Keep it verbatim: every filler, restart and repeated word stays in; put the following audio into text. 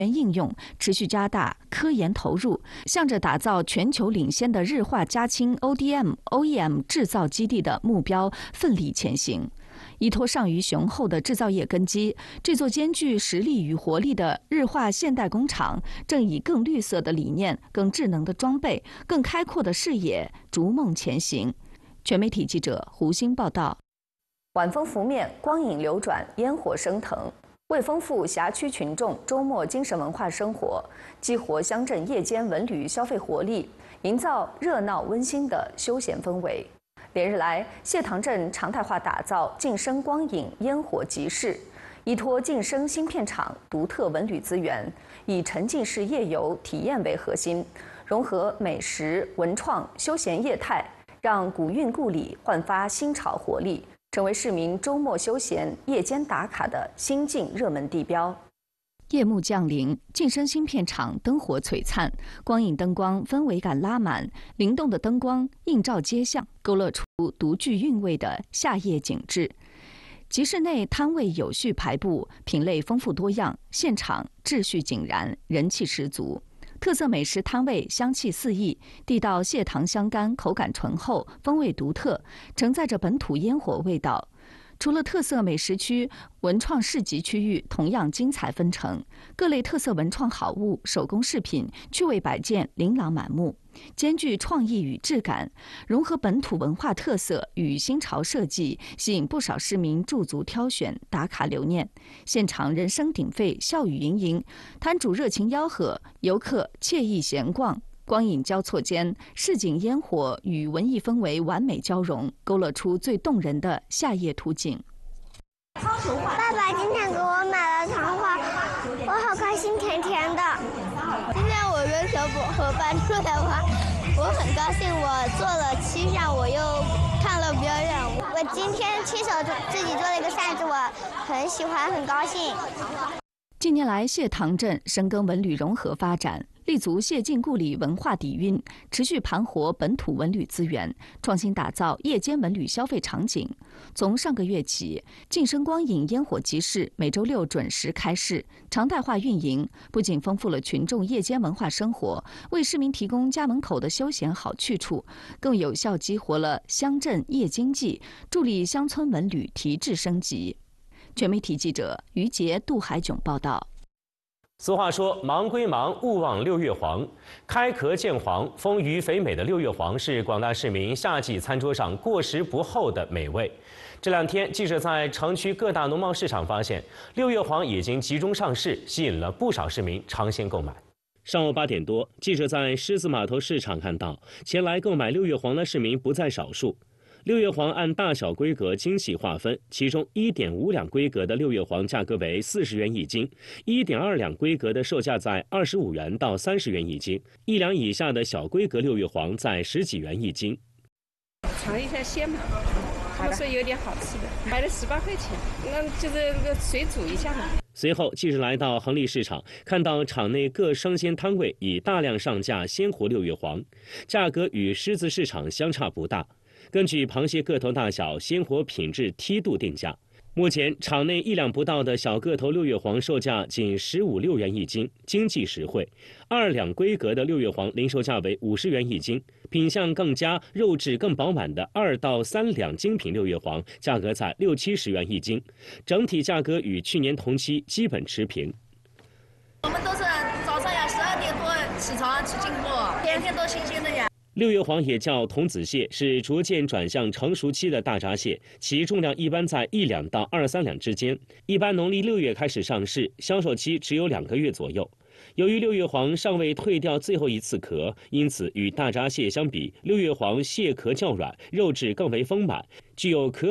应用，持续加大科研投入，向着打造全球领先的日化加氢 O D M、O E M 制造基地的目标奋力前行。依托尚余雄厚的制造业根基，这座兼具实力与活力的日化现代工厂，正以更绿色的理念、更智能的装备、更开阔的视野，逐梦前行。全媒体记者胡鑫报道。 晚风拂面，光影流转，烟火升腾，为丰富辖区群众周末精神文化生活，激活乡镇夜间文旅消费活力，营造热闹温馨的休闲氛围。连日来，谢塘镇常态化打造晋升光影烟火集市，依托晋升新片场独特文旅资源，以沉浸式夜游体验为核心，融合美食、文创、休闲业态，让古韵故里焕发新潮活力，成为市民周末休闲、夜间打卡的新晋热门地标。 夜幕降临，晋升新片场灯火璀璨，光影灯光氛围感拉满，灵动的灯光映照街巷，勾勒出独具韵味的夏夜景致。集市内摊位有序排布，品类丰富多样，现场秩序井然，人气十足。特色美食摊位香气四溢，地道蟹糖香干，口感醇厚，风味独特，承载着本土烟火味道。除了特色美食区，文创市集区域同样精彩纷呈，各类特色文创好物、手工饰品、趣味摆件琳琅满目，兼具创意与质感，融合本土文化特色与新潮设计，吸引不少市民驻足挑选、打卡留念。现场人声鼎沸，笑语盈盈，摊主热情吆喝，游客惬意闲逛。光影交错间，市井烟火与文艺氛围完美交融，勾勒出最动人的夏夜图景。 爸爸今天给我买了糖花，我好开心，甜甜的。 今天我跟小伙伴出来玩，我很高兴。我做了漆扇，我又看了表演。 我今天亲手自己做了一个扇子，我很喜欢，很高兴。 近年来，谢塘镇深耕文旅融合发展，立足谢晋故里文化底蕴，持续盘活本土文旅资源，创新打造夜间文旅消费场景。从上个月起，晋升光影烟火集市每周六准时开市，常态化运营，不仅丰富了群众夜间文化生活，为市民提供家门口的休闲好去处，更有效激活了乡镇夜经济，助力乡村文旅提质升级。全媒体记者于杰、杜海炯报道。 俗话说，忙归忙，勿忘六月黄。开壳见黄，丰腴肥美的六月黄是广大市民夏季餐桌上过时不候的美味。这两天，记者在城区各大农贸市场发现，六月黄已经集中上市，吸引了不少市民尝鲜购买。上午八点多，记者在狮子码头市场看到，前来购买六月黄的市民不在少数。六月黄按大小规格精细划分，其中一点五两规格的六月黄价格为四十元一斤，一点二两规格的售价在二十五元到三十元一斤，一两以下的小规格六月黄在十几元一斤。 尝一下鲜嘛，他们说有点好吃的，买了十八块钱，那就是那个水煮一下嘛。 随后，记者来到恒利市场，看到场内各生鲜摊位已大量上架鲜活六月黄，价格与狮子市场相差不大。根据螃蟹个头大小、鲜活品质梯度定价。目前场内一两不到的小个头六月黄售价仅十五六元一斤，经济实惠；二两规格的六月黄零售价为五十元一斤，品相更佳、肉质更饱满的二到三两精品六月黄价格在六七十元一斤，整体价格与去年同期基本持平。 我们都是早上呀十二点多起床去进货，天天都新鲜的呀。 六月黄也叫童子蟹，是逐渐转向成熟期的大闸蟹，其重量一般在一两到二三两之间。一般农历六月开始上市，销售期只有两个月左右。由于六月黄尚未蜕掉最后一次壳，因此与大闸蟹相比，六月黄蟹壳较软，肉质更为丰满，具有壳